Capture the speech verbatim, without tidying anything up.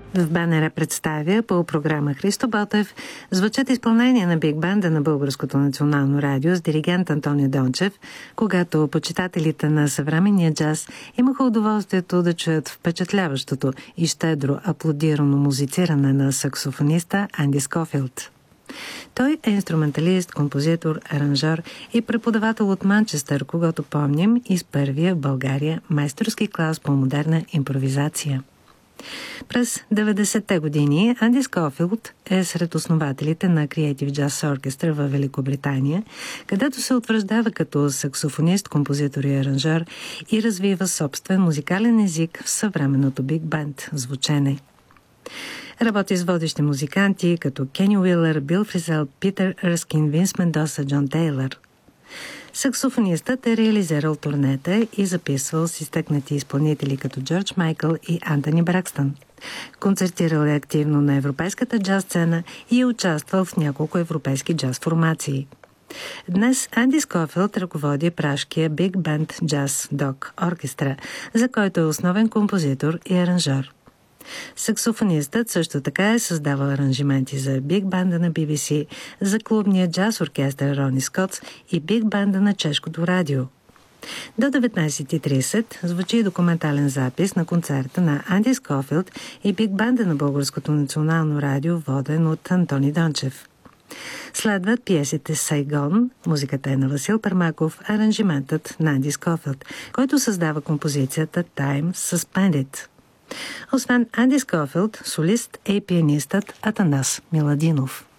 В БНР представя по програма Христо Ботев звучат изпълнение на биг банда на Българското национално радио с диригент Антони Дончев, когато почитателите на съвременния джаз имаха удоволствието да чуят впечатляващото и щедро аплодирано музициране на саксофониста Анди Скофилд. Той е инструменталист, композитор, аранжор и преподавател от Манчестър, когато помним и с първия в България майсторски клас по модерна импровизация. През деветдесетте години Анди Скофилд е сред основателите на Creative Jazz Orchestra във Великобритания, където се утвърждава като саксофонист, композитор и аранжор и развива собствен музикален език в съвременното биг банд звучене. Работи с водещи музиканти като Кени Уилър, Бил Фризел, Питър Ерскин, Винс Мендоса, Джон Тейлър. Саксофонистът е реализирал турнета и записвал с изтъкнати изпълнители като Джордж Майкъл и Антони Бракстън. Концертирал е активно на европейската джаз сцена и е участвал в няколко европейски джаз формации. Днес Анди Скофилд ръководи пражкия Big Band Jazz Dog Orchestra, за който е основен композитор и аранжор. Саксофонистът също така е създавал аранжименти за биг банда на Би Би Си, за клубния джаз оркестър Рони Скотс и биг банда на Чешкото радио. До деветнайсет и трийсет звучи документален запис на концерта на Анди Скофилд и биг банда на Българското национално радио, воден от Антони Дончев. Следват пиесите Сайгон, музиката е на Васил Пармаков, аранжиментът на Анди Скофилд, който създава композицията Time Suspended. Освен Анди Скофилд, солист е и пианистът Атанас Миладинов.